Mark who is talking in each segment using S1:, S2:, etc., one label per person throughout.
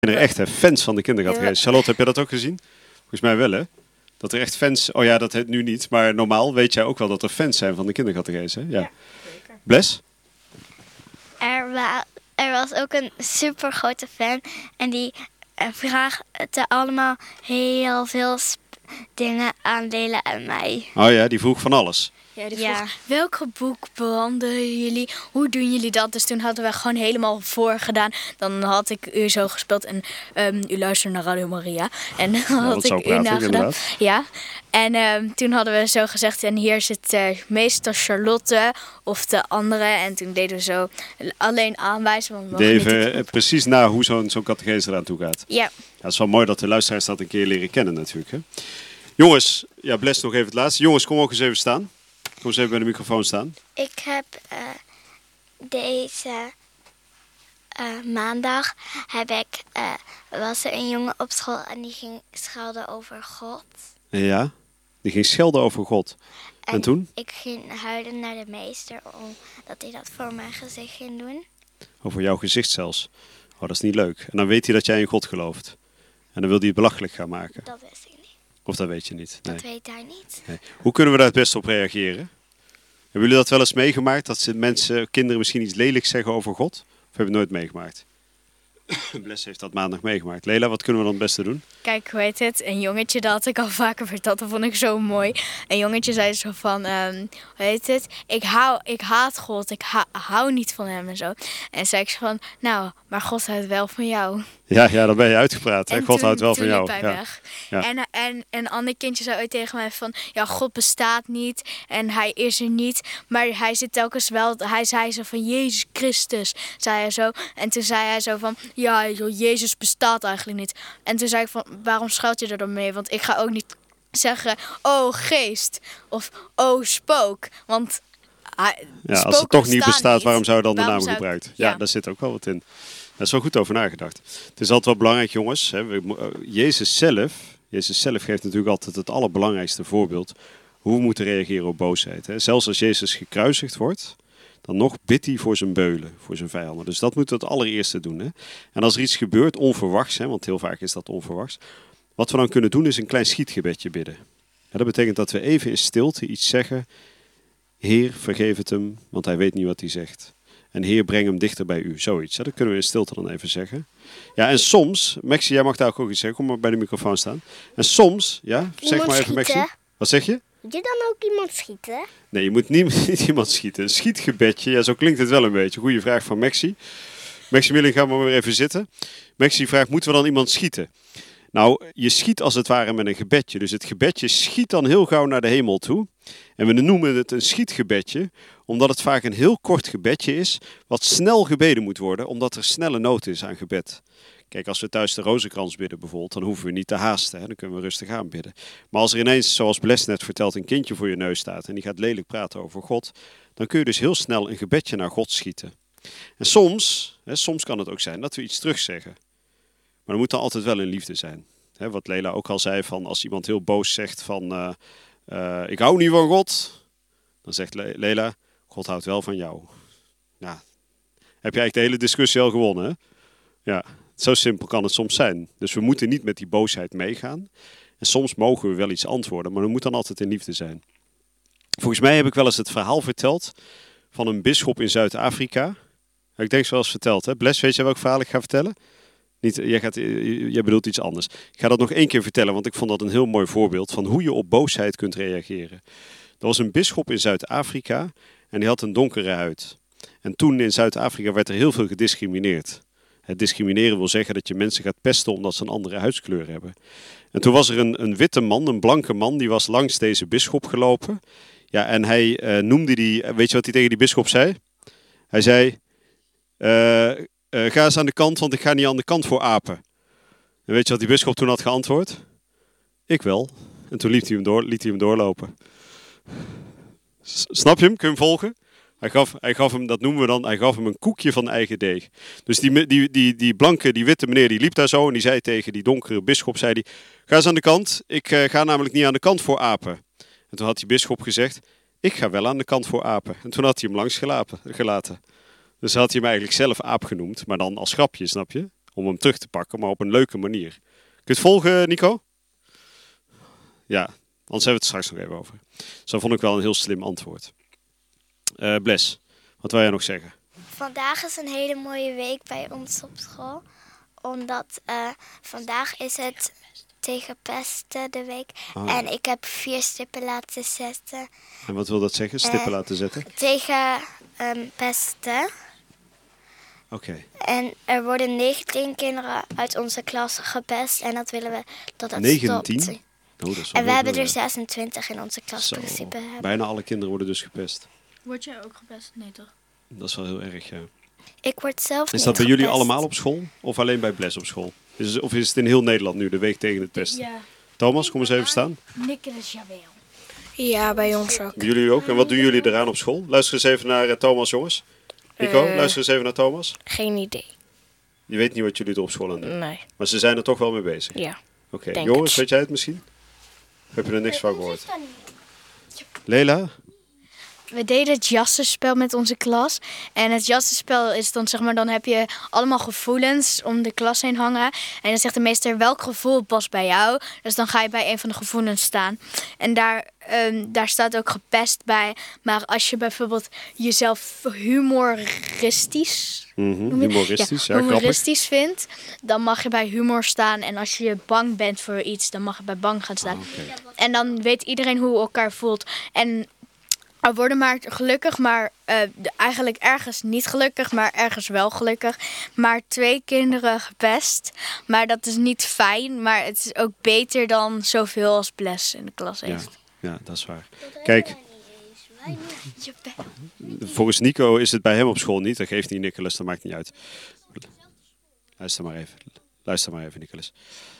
S1: Er echt fans van de kindercatechese. Charlotte, heb je dat ook gezien? Volgens mij wel, hè? Dat er echt fans... Oh ja, dat heet nu niet. Maar normaal weet jij ook wel dat er fans zijn van de kindercatechese, hè? Ja.
S2: Zeker.
S1: Bles?
S3: Er was ook een super grote fan. En die vraagde allemaal heel veel dingen aan Lela en mij.
S1: Oh ja, die vroeg van alles.
S2: Ja, die vroeg, welke boek behandelen jullie? Hoe doen jullie dat? Dus toen hadden we gewoon helemaal voorgedaan. Dan had ik u zo gespeeld en u luisterde naar Radio Maria. En dan had ik u nagedaan. Ja. En toen hadden we zo gezegd, en hier zit meestal Charlotte of de andere. En toen deden we zo alleen aanwijzen. Want
S1: even precies na hoe zo'n catechese eraan toe gaat.
S3: Ja.
S1: Het is wel mooi dat de luisteraars dat een keer leren kennen natuurlijk. Hè? Jongens, ja, Bles nog even het laatste. Jongens, kom ook eens even staan. Kom eens even bij de microfoon staan.
S3: Ik heb deze maandag was er een jongen op school en die ging schelden over God.
S1: Ja, die ging schelden over God. En toen?
S3: Ik ging huilen naar de meester omdat hij dat voor mijn gezicht ging doen.
S1: Over jouw gezicht zelfs. Oh, dat is niet leuk. En dan weet hij dat jij in God gelooft. En dan wil hij het belachelijk gaan maken.
S3: Dat wist ik niet.
S1: Of dat weet je niet? Nee.
S3: Dat weet hij niet.
S1: Nee. Hoe kunnen we daar het beste op reageren? Hebben jullie dat wel eens meegemaakt? Dat kinderen misschien iets lelijks zeggen over God? Of hebben we het nooit meegemaakt? Bles heeft dat maandag meegemaakt. Lela, wat kunnen we dan het beste doen?
S2: Kijk, hoe heet het? Een jongetje, dat had ik al vaker verteld, dat vond ik zo mooi. Een jongetje zei zo van, hoe heet het? Ik haat God, ik hou niet van hem en zo. En zei ik zo van, nou, maar God houdt wel van jou.
S1: Ja, dan ben je uitgepraat. En God houdt wel van jou.
S2: Liep hij weg. Ja. En een ander kindje zei ooit tegen mij van, ja, God bestaat niet en hij is er niet. Maar hij zit telkens wel, hij zei zo van, Jezus Christus, zei hij zo. En toen zei hij zo van, ja, Jezus bestaat eigenlijk niet. En toen zei ik van, waarom schuilt je er dan mee? Want ik ga ook niet zeggen, oh geest of oh spook. Want
S1: als het toch niet bestaat, waarom zou je dan de naam gebruikt? Ja, daar zit ook wel wat in. Daar is wel goed over nagedacht. Het is altijd wel belangrijk, jongens. Hè, Jezus zelf geeft natuurlijk altijd het allerbelangrijkste voorbeeld. Hoe we moeten reageren op boosheid. Hè. Zelfs als Jezus gekruisigd wordt, dan nog bidt hij voor zijn beulen, voor zijn vijanden. Dus dat moeten we het allereerste doen. Hè. En als er iets gebeurt, onverwachts, hè, want heel vaak is dat onverwachts. Wat we dan kunnen doen is een klein schietgebedje bidden. Ja, dat betekent dat we even in stilte iets zeggen. Heer, vergeef het hem, want hij weet niet wat hij zegt. En Heer, breng hem dichter bij u. Zoiets. Hè? Dat kunnen we in stilte dan even zeggen. Ja, en soms, Maxi, jij mag daar ook iets zeggen. Kom maar bij de microfoon staan. En soms, ja, zeg maar even Maxi. Wat zeg je?
S3: Moet je dan ook iemand schieten?
S1: Nee, je moet niet iemand schieten. Een schietgebedje, ja, zo klinkt het wel een beetje. Goeie vraag van Maxi. Maximilian, ga maar weer even zitten. Maxi vraagt, moeten we dan iemand schieten? Nou, je schiet als het ware met een gebedje. Dus het gebedje schiet dan heel gauw naar de hemel toe. En we noemen het een schietgebedje, omdat het vaak een heel kort gebedje is, wat snel gebeden moet worden, omdat er snelle nood is aan gebed. Kijk, als we thuis de rozenkrans bidden bijvoorbeeld, dan hoeven we niet te haasten. Hè? Dan kunnen we rustig aanbidden. Maar als er ineens, zoals Bles net vertelt, een kindje voor je neus staat en die gaat lelijk praten over God, dan kun je dus heel snel een gebedje naar God schieten. En soms kan het ook zijn dat we iets terugzeggen. Maar dat moet dan altijd wel in liefde zijn. Hè, wat Lela ook al zei, van als iemand heel boos zegt van ik hou niet van God, dan zegt Lela, God houdt wel van jou. Nou, heb je eigenlijk de hele discussie al gewonnen, hè? Ja, zo simpel kan het soms zijn. Dus we moeten niet met die boosheid meegaan. En soms mogen we wel iets antwoorden, maar dat moet dan altijd in liefde zijn. Volgens mij heb ik wel eens het verhaal verteld van een bisschop in Zuid-Afrika. Ik denk zoals verteld, hè? Bles, weet je welk verhaal ik ga vertellen? Niet, jij bedoelt iets anders. Ik ga dat nog 1 keer vertellen, want ik vond dat een heel mooi voorbeeld van hoe je op boosheid kunt reageren. Er was een bisschop in Zuid-Afrika en die had een donkere huid. En toen in Zuid-Afrika werd er heel veel gediscrimineerd. Het discrimineren wil zeggen dat je mensen gaat pesten omdat ze een andere huidskleur hebben. En toen was er een witte man, een blanke man, die was langs deze bisschop gelopen. Ja, en hij noemde die, weet je wat hij tegen die bisschop zei? Hij zei, ga eens aan de kant, want ik ga niet aan de kant voor apen. En weet je wat die bisschop toen had geantwoord? Ik wel. En toen liet hij hem doorlopen. Snap je hem? Kun je hem volgen? Hij gaf hem, dat noemen we dan, hij gaf hem een koekje van eigen deeg. Dus die blanke, die witte meneer, die liep daar zo en die zei tegen die donkere bisschop, zei hij, ga eens aan de kant, ik ga namelijk niet aan de kant voor apen. En toen had die bisschop gezegd, ik ga wel aan de kant voor apen. En toen had hij hem langs gelaten. Dus had hij hem eigenlijk zelf aap genoemd, maar dan als grapje, snap je? om hem terug te pakken, maar op een leuke manier. Kun je het volgen, Nico? Ja, anders hebben we het straks nog even over. Dus dat vond ik wel een heel slim antwoord. Bles, wat wil jij nog zeggen?
S3: Vandaag is een hele mooie week bij ons op school. Omdat vandaag is het tegen pesten de week.
S1: Ah.
S3: En ik heb 4 stippen laten zetten.
S1: En wat wil dat zeggen? Stippen laten zetten?
S3: Tegen pesten.
S1: Oké.
S3: En er worden 19 kinderen uit onze klas gepest. En dat willen we dat dat
S1: 19?
S3: stopt.
S1: Oh, dat is wel
S3: En we
S1: heel
S3: hebben
S1: veel,
S3: er
S1: ja.
S3: 26 in onze klas
S1: Zo.
S3: in principe hebben.
S1: Bijna alle kinderen worden dus gepest.
S2: Word jij ook gepest? Nee, toch?
S1: Dat is wel heel erg, ja.
S3: Ik word zelf
S1: Is
S3: niet
S1: dat bij jullie
S3: gepest.
S1: allemaal op school? Of alleen bij Bles op school? Of is het in heel Nederland nu, de week tegen het pesten?
S2: Ja.
S1: Thomas, kom eens even staan.
S2: Nicholas, jawel.
S4: Ja, bij ons ook.
S1: Jullie ook? En wat doen jullie eraan op school? Luister eens even naar Thomas, jongens. Nico, luister eens even naar Thomas.
S4: Geen idee.
S1: Je weet niet wat jullie er op school aan doen.
S4: Nee.
S1: Maar ze zijn er toch wel mee bezig.
S4: Ja.
S1: Oké,
S4: denk
S1: Joris,
S4: het.
S1: weet jij het misschien? Of heb je er niks van gehoord? Lela?
S2: We deden het jassenspel met onze klas. En het jassenspel is dan, zeg maar, dan heb je allemaal gevoelens om de klas heen hangen. En dan zegt de meester welk gevoel past bij jou. Dus dan ga je bij een van de gevoelens staan. En daar staat ook gepest bij. Maar als je bijvoorbeeld jezelf humoristisch...
S1: Humoristisch, ja, grappig.
S2: humoristisch vindt, dan mag je bij humor staan. En als je bang bent voor iets, dan mag je bij bang gaan staan.
S1: Oké.
S2: En dan weet iedereen hoe elkaar voelt. En er worden maar gelukkig, maar eigenlijk ergens niet gelukkig, maar ergens wel gelukkig. Maar 2 kinderen gepest. Maar dat is niet fijn, maar het is ook beter dan zoveel als Bles in de klas
S1: Ja,
S2: heeft.
S1: ja, dat is waar. Kijk, volgens Nico is het bij hem op school niet. Dat geeft niet, Nicholas, dat maakt niet uit. Luister maar even, Nicholas.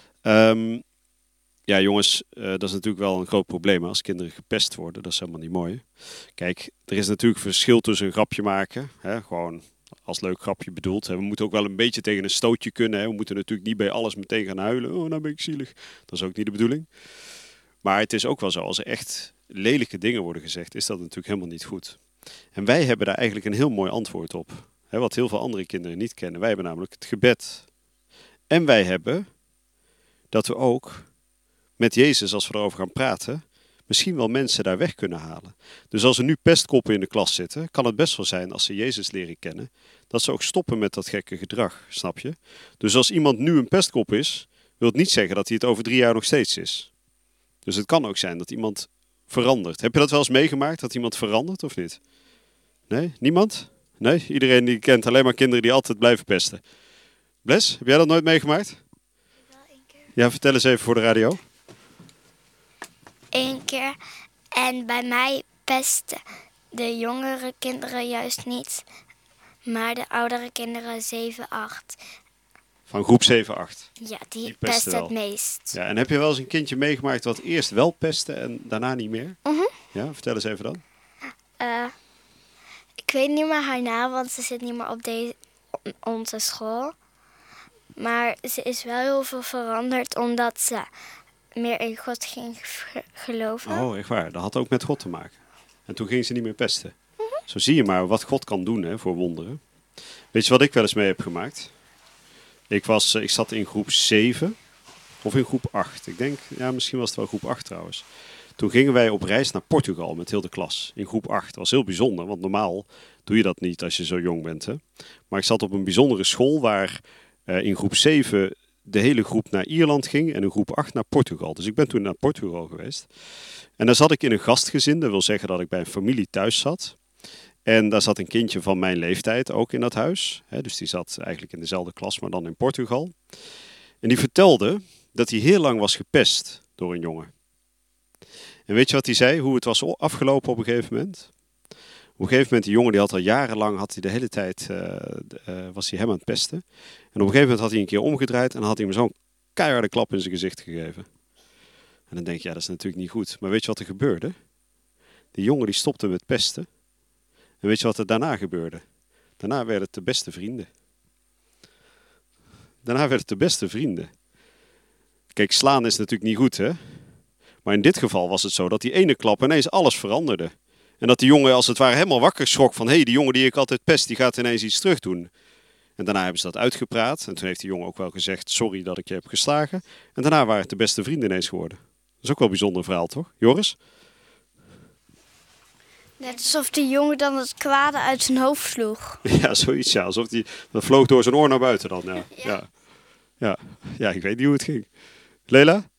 S1: Ja, jongens, dat is natuurlijk wel een groot probleem als kinderen gepest worden. Dat is helemaal niet mooi. Kijk, er is natuurlijk verschil tussen een grapje maken. Hè, gewoon als leuk grapje bedoeld. Hè. We moeten ook wel een beetje tegen een stootje kunnen. Hè. We moeten natuurlijk niet bij alles meteen gaan huilen. Oh, nou ben ik zielig. Dat is ook niet de bedoeling. Maar het is ook wel zo, als er echt lelijke dingen worden gezegd, is dat natuurlijk helemaal niet goed. En wij hebben daar eigenlijk een heel mooi antwoord op. Hè, wat heel veel andere kinderen niet kennen. Wij hebben namelijk het gebed. En wij hebben dat we ook met Jezus, als we erover gaan praten, misschien wel mensen daar weg kunnen halen. Dus als er nu pestkoppen in de klas zitten, kan het best wel zijn, als ze Jezus leren kennen, dat ze ook stoppen met dat gekke gedrag, snap je? Dus als iemand nu een pestkop is, wil het niet zeggen dat hij het over 3 jaar nog steeds is. Dus het kan ook zijn dat iemand verandert. Heb je dat wel eens meegemaakt, dat iemand verandert of niet? Nee? Niemand? Nee? Iedereen die kent alleen maar kinderen die altijd blijven pesten. Bles, heb jij dat nooit meegemaakt?
S3: Wel 1 keer.
S1: Ja, vertel eens even voor de radio.
S3: 1 keer. En bij mij pesten de jongere kinderen juist niet. Maar de oudere kinderen 7, 8.
S1: Van groep 7, 8.
S3: Ja,
S1: Die
S3: die
S1: pesten
S3: pesten
S1: wel.
S3: het meest.
S1: Ja, en heb je wel eens een kindje meegemaakt wat eerst wel pestte en daarna niet meer? Ja, vertel eens even dan.
S3: Ik weet niet meer haar naam, want ze zit niet meer op onze school. Maar ze is wel heel veel veranderd omdat ze meer in God ging geloven.
S1: Oh, echt waar. Dat had ook met God te maken. En toen ging ze niet meer pesten. Zo zie je maar wat God kan doen, hè, voor wonderen. Weet je wat ik wel eens mee heb gemaakt? Ik zat in groep 7 of in groep 8. Ik denk, ja, misschien was het wel groep 8 trouwens. Toen gingen wij op reis naar Portugal met heel de klas. In groep 8. Dat was heel bijzonder, want normaal doe je dat niet als je zo jong bent. Hè? Maar ik zat op een bijzondere school waar in groep 7 de hele groep naar Ierland ging en in groep 8 naar Portugal. Dus ik ben toen naar Portugal geweest. En daar zat ik in een gastgezin. Dat wil zeggen dat ik bij een familie thuis zat. En daar zat een kindje van mijn leeftijd ook in dat huis. Dus die zat eigenlijk in dezelfde klas, maar dan in Portugal. En die vertelde dat hij heel lang was gepest door een jongen. En weet je wat hij zei? Hoe het was afgelopen op een gegeven moment? Op een gegeven moment, die jongen die had al jarenlang, had hij de hele tijd, was hij hem aan het pesten. En op een gegeven moment had hij een keer omgedraaid en had hij hem zo'n keiharde klap in zijn gezicht gegeven. En dan denk je, ja, dat is natuurlijk niet goed. Maar weet je wat er gebeurde? Die jongen die stopte met pesten. En weet je wat er daarna gebeurde? Daarna werden het de beste vrienden. Kijk, slaan is natuurlijk niet goed, hè? Maar in dit geval was het zo dat die ene klap ineens alles veranderde. En dat die jongen als het ware helemaal wakker schrok van, hé, die jongen die ik altijd pest, die gaat ineens iets terug doen. En daarna hebben ze dat uitgepraat. En toen heeft die jongen ook wel gezegd, sorry dat ik je heb geslagen. En daarna waren het de beste vrienden ineens geworden. Dat is ook wel een bijzonder verhaal, toch? Joris?
S3: Net alsof die jongen dan het kwade uit zijn hoofd sloeg.
S1: Ja, zoiets, ja. Alsof dat vloog door zijn oor naar buiten dan, ja. Ja, ik weet niet hoe het ging. Lela?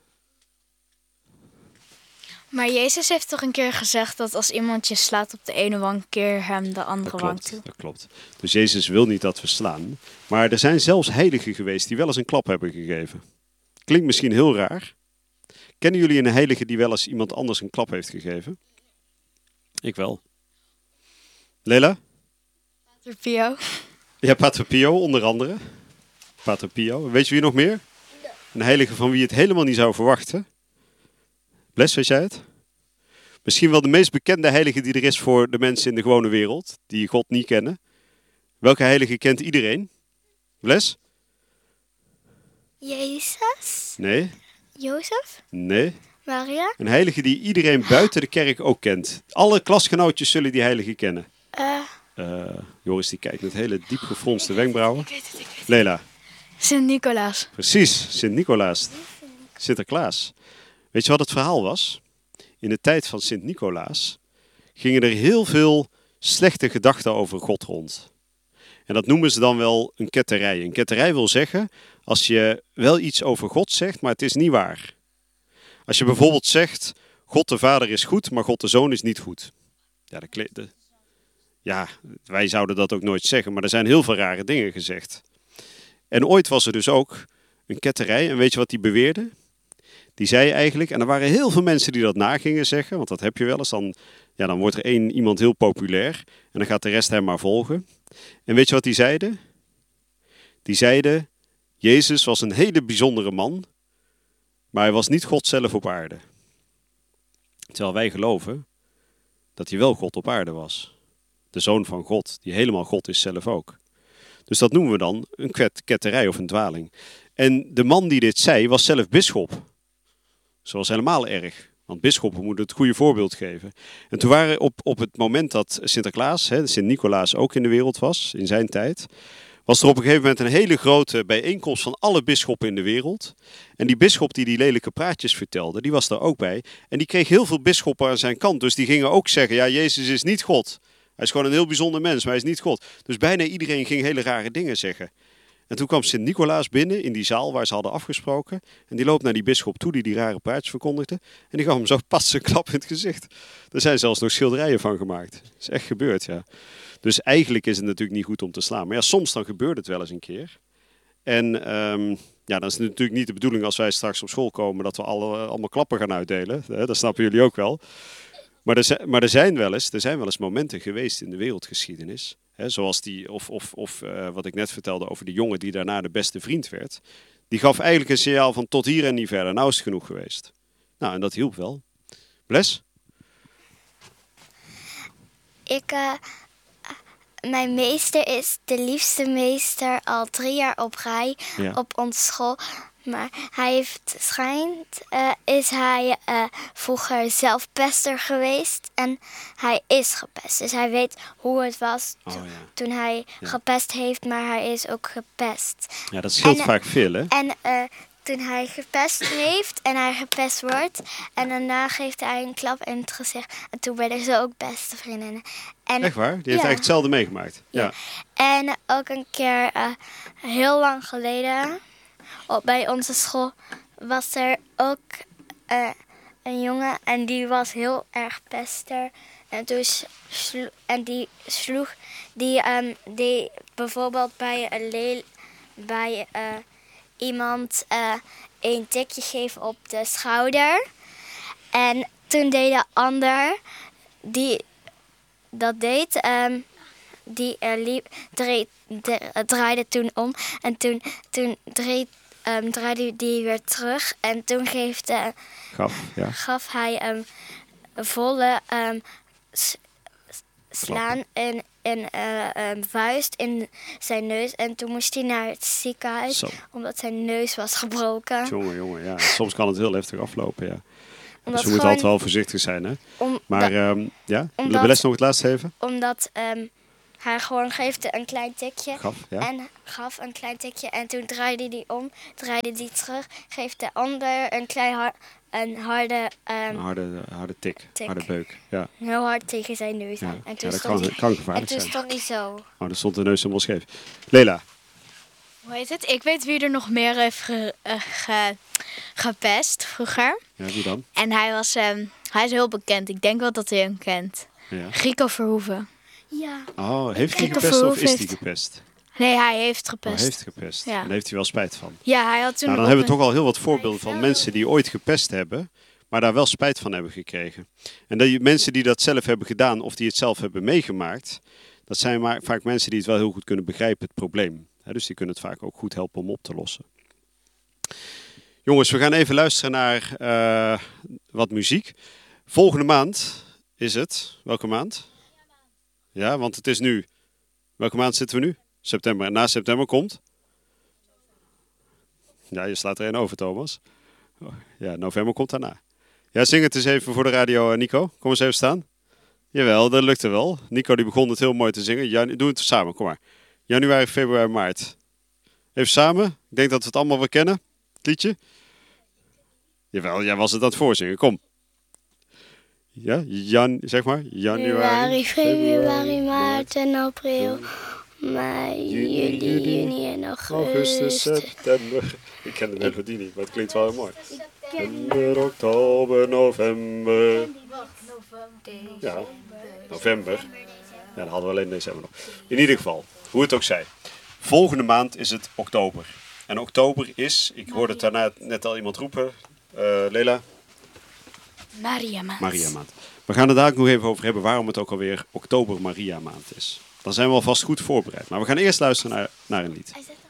S2: Maar Jezus heeft toch een keer gezegd dat als iemand je slaat op de ene wang, keer hem de andere wang toe.
S1: Dat klopt. Dus Jezus wil niet dat we slaan. Maar er zijn zelfs heiligen geweest die wel eens een klap hebben gegeven. Klinkt misschien heel raar. Kennen jullie een heilige die wel eens iemand anders een klap heeft gegeven? Ik wel. Lela?
S2: Pater Pio.
S1: Ja, Pater Pio onder andere. Pater Pio. Weet je wie nog meer? Een heilige van wie je het helemaal niet zou verwachten. Bles, weet jij het? Misschien wel de meest bekende heilige die er is voor de mensen in de gewone wereld. Die God niet kennen. Welke heilige kent iedereen? Bles?
S3: Jezus?
S1: Nee.
S3: Jozef?
S1: Nee.
S3: Maria?
S1: Een heilige die iedereen buiten de kerk ook kent. Alle klasgenootjes zullen die heilige kennen. Joris die kijkt met hele diep gefronste wenkbrauwen.
S2: Ik weet het.
S1: Lela.
S2: Sint-Nicolaas.
S1: Precies, Sint-Nicolaas. Sinterklaas. Weet je wat het verhaal was? In de tijd van Sint-Nicolaas gingen er heel veel slechte gedachten over God rond. En dat noemen ze dan wel een ketterij. Een ketterij wil zeggen, als je wel iets over God zegt, maar het is niet waar. Als je bijvoorbeeld zegt, God de Vader is goed, maar God de Zoon is niet goed. Ja, wij zouden dat ook nooit zeggen, maar er zijn heel veel rare dingen gezegd. En ooit was er dus ook een ketterij, en weet je wat die beweerde? Die zei eigenlijk, en er waren heel veel mensen die dat na gingen zeggen, want dat heb je wel eens, dan wordt er iemand heel populair en dan gaat de rest hem maar volgen. En weet je wat die zeiden? Die zeiden, Jezus was een hele bijzondere man, maar hij was niet God zelf op aarde. Terwijl wij geloven dat hij wel God op aarde was. De Zoon van God, die helemaal God is zelf ook. Dus dat noemen we dan een ketterij of een dwaling. En de man die dit zei, was zelf bisschop. Zoals helemaal erg. Want bisschoppen moeten het goede voorbeeld geven. En toen waren op het moment dat Sinterklaas, Sint-Nicolaas ook in de wereld was, in zijn tijd, was er op een gegeven moment een hele grote bijeenkomst van alle bisschoppen in de wereld. En die bisschop die lelijke praatjes vertelde, die was daar ook bij. En die kreeg heel veel bisschoppen aan zijn kant. Dus die gingen ook zeggen, ja, Jezus is niet God. Hij is gewoon een heel bijzonder mens, maar hij is niet God. Dus bijna iedereen ging hele rare dingen zeggen. En toen kwam Sint-Nicolaas binnen in die zaal waar ze hadden afgesproken. En die loopt naar die bisschop toe die rare praatjes verkondigde. En die gaf hem zo pas een klap in het gezicht. Er zijn zelfs nog schilderijen van gemaakt. Dat is echt gebeurd, ja. Dus eigenlijk is het natuurlijk niet goed om te slaan. Maar ja, soms dan gebeurt het wel eens een keer. En dan is het natuurlijk niet de bedoeling als wij straks op school komen dat we allemaal klappen gaan uitdelen. Dat snappen jullie ook wel. Maar er zijn wel eens momenten geweest in de wereldgeschiedenis. Zoals wat ik net vertelde over de jongen die daarna de beste vriend werd. Die gaf eigenlijk een signaal van tot hier en niet verder. Nou is het genoeg geweest. Nou, en dat hielp wel. Bles?
S3: Mijn meester is de liefste meester al 3 jaar op rij op onze school. Maar is hij vroeger zelf pester geweest en hij is gepest. Dus hij weet hoe het was toen hij gepest heeft, maar hij is ook gepest.
S1: Ja, dat scheelt vaak veel, hè?
S3: En toen hij gepest heeft en hij gepest wordt en daarna geeft hij een klap in het gezicht. En toen werden ze ook beste vriendinnen.
S1: Echt waar? Die heeft eigenlijk hetzelfde meegemaakt. Ja.
S3: En ook een keer heel lang geleden bij onze school was er ook een jongen en die was heel erg pester. En toen sloeg die bijvoorbeeld bij iemand een tikje geven op de schouder. En toen deed de ander die dat deed, draaide toen om en toen draaide die weer terug en toen gaf hij volle slaan en een vuist in zijn neus en toen moest hij naar het ziekenhuis omdat zijn neus was gebroken.
S1: Jongen, ja. Soms kan het heel heftig aflopen, ja. Dus we moeten altijd wel voorzichtig zijn, hè? Wil de les nog het laatste even?
S3: Omdat hij gewoon geeft een klein tikje.
S1: Gaf, ja.
S3: Een klein tikje en toen draaide hij om, draaide hij terug, geeft de ander een klein harde
S1: harde tik, harde beuk. Ja.
S3: Heel hard tegen zijn neus.
S1: Ja.
S3: En toen
S1: Dat
S3: stond
S1: kan gevaarlijk
S3: hij
S1: zijn.
S3: stond hij zo.
S1: Oh, dan stond de neus helemaal scheef. Lela.
S2: Hoe heet het? Ik weet wie er nog meer heeft gepest vroeger.
S1: Ja, wie dan?
S2: En hij is heel bekend. Ik denk wel dat hij hem kent.
S1: Ja.
S2: Rico Verhoeven.
S3: Ja.
S1: Oh, heeft hij
S2: Rico
S1: gepest of
S2: Verhoeven
S1: is hij
S2: heeft-
S1: gepest?
S2: Nee, hij heeft
S1: Oh,
S2: gepest.
S1: heeft gepest.
S2: Ja.
S1: En daar heeft hij wel spijt van.
S2: Ja, hij had toen
S1: Nou, dan
S2: ook
S1: hebben we
S2: een-
S1: toch al heel wat voorbeelden van mensen die ooit gepest hebben, maar daar wel spijt van hebben gekregen. En die mensen die dat zelf hebben gedaan of die het zelf hebben meegemaakt, dat zijn maar vaak mensen die het wel heel goed kunnen begrijpen, het probleem. Dus die kunnen het vaak ook goed helpen om op te lossen. Jongens, we gaan even luisteren naar wat muziek. Volgende maand is het. Welke maand? Ja, want het is nu. Welke maand zitten we nu? September. En na september komt? Ja, je slaat er een over, Thomas. Ja, november komt daarna. Ja, zing het eens even voor de radio, Nico. Kom eens even staan. Jawel, dat lukte wel. Nico die begon het heel mooi te zingen. Doe het samen, kom maar. Januari, februari, maart. Even samen. Ik denk dat we het allemaal wel kennen. Het liedje. Jawel, jij was het aan het voorzingen. Kom. Ja, zeg maar.
S3: Januari, februari, maart en april. Mei, juni en augustus.
S1: September. Ik ken de melodie niet, maar het klinkt wel heel mooi. September, oktober, november. Ja, november. Ja, dan hadden we alleen december nog. In ieder geval, hoe het ook zij. Volgende maand is het oktober. En oktober is, ik hoorde het daarna net al iemand roepen. Lela?
S2: Maria maand.
S1: We gaan er dadelijk nog even over hebben waarom het ook alweer oktober Maria maand is. Dan zijn we alvast goed voorbereid. Maar we gaan eerst luisteren naar een lied.